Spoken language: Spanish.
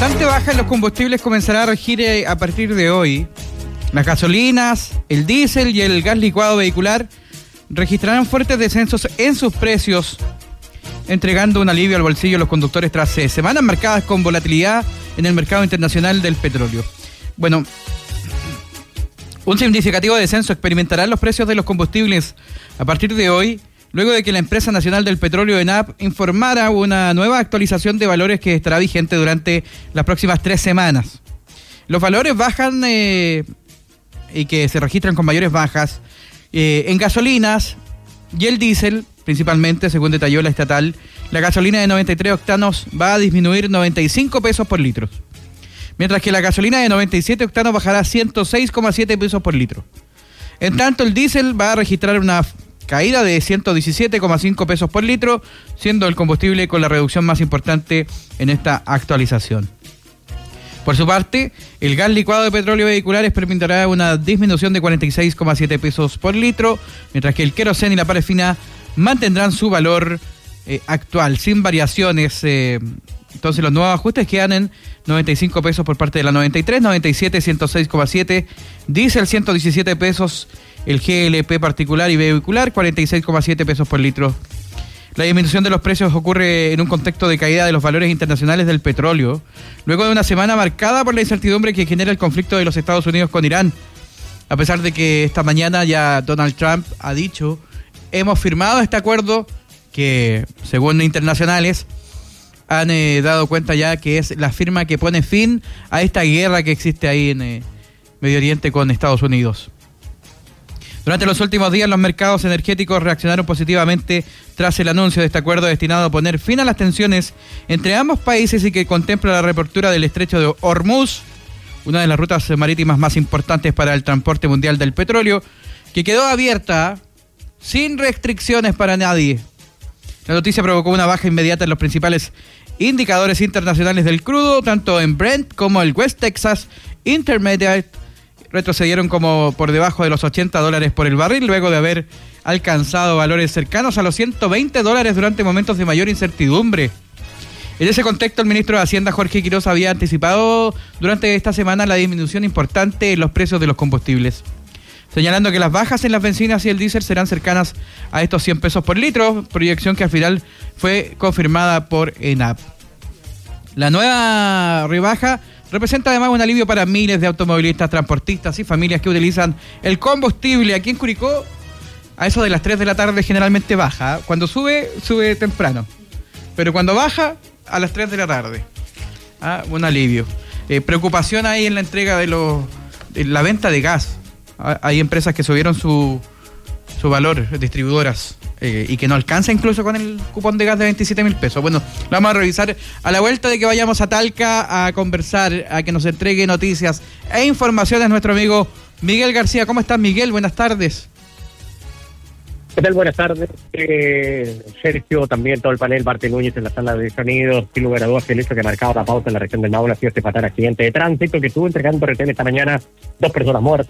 importante baja en los combustibles comenzará a regir a partir de hoy. Las gasolinas, el diésel y el gas licuado vehicular registrarán fuertes descensos en sus precios, entregando un alivio al bolsillo de los conductores tras semanas marcadas con volatilidad en el mercado internacional del petróleo. Bueno, un significativo descenso experimentarán los precios de los combustibles a partir de hoy, luego de que la Empresa Nacional del Petróleo, ENAP, informara una nueva actualización de valores que estará vigente durante las próximas 3 semanas. Los valores bajan y que se registran con mayores bajas en gasolinas y el diésel, principalmente, según detalló la estatal. La gasolina de 93 octanos va a disminuir 95 pesos por litro, mientras que la gasolina de 97 octanos bajará 106,7 pesos por litro. En tanto, el diésel va a registrar una caída de 117,5 pesos por litro, siendo el combustible con la reducción más importante en esta actualización. Por su parte, el gas licuado de petróleo vehicular experimentará una disminución de 46,7 pesos por litro, mientras que el queroseno y la parafina mantendrán su valor actual, sin variaciones. Entonces los nuevos ajustes quedan en 95 pesos por parte de la 93, 97, 106,7, diésel 117 pesos, el GLP particular y vehicular 46,7 pesos por litro. La disminución de los precios ocurre en un contexto de caída de los valores internacionales del petróleo, luego de una semana marcada por la incertidumbre que genera el conflicto de los Estados Unidos con Irán. A pesar de que esta mañana ya Donald Trump ha dicho, hemos firmado este acuerdo que, según internacionales, han dado cuenta ya que es la firma que pone fin a esta guerra que existe ahí en Medio Oriente con Estados Unidos. Durante los últimos días, los mercados energéticos reaccionaron positivamente tras el anuncio de este acuerdo destinado a poner fin a las tensiones entre ambos países y que contempla la reapertura del estrecho de Hormuz, una de las rutas marítimas más importantes para el transporte mundial del petróleo, que quedó abierta sin restricciones para nadie. La noticia provocó una baja inmediata en los principales indicadores internacionales del crudo, tanto en Brent como el West Texas Intermediate retrocedieron como por debajo de los $80 por el barril, luego de haber alcanzado valores cercanos a los $120 durante momentos de mayor incertidumbre. En ese contexto, el ministro de Hacienda, Jorge Quiroz, había anticipado durante esta semana la disminución importante en los precios de los combustibles, señalando que las bajas en las bencinas y el diésel serán cercanas a estos 100 pesos por litro, proyección que al final fue confirmada por ENAP. La nueva rebaja representa además un alivio para miles de automovilistas, transportistas y familias que utilizan el combustible. Aquí en Curicó, a eso de las 3 de la tarde generalmente baja. Cuando sube temprano. Pero cuando baja, a las 3 de la tarde. Un alivio. Preocupación ahí en la entrega de la venta de gas. Hay empresas que subieron su valor, distribuidoras, y que no alcanza incluso con el cupón de gas de 27.000 pesos. Bueno, lo vamos a revisar a la vuelta de que vayamos a Talca a conversar, a que nos entregue noticias e informaciones nuestro amigo Miguel García. ¿Cómo estás, Miguel? Buenas tardes. ¿Qué tal? Buenas tardes. Sergio, también todo el panel, Barte Núñez en la sala de sonidos, sin lugar a dudas, el hecho que ha marcado la pauta en la región del Maule ha sido este fatal accidente de tránsito que estuvo entregando retén esta mañana, 2 personas muertas.